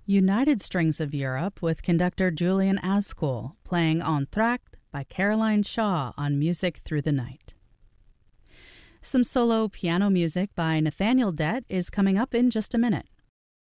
United Strings of Europe with conductor Julian Ascool, playing Entr'acte by Caroline Shaw on Music Through the Night. Some solo piano music by Nathaniel Dett is coming up in just a minute.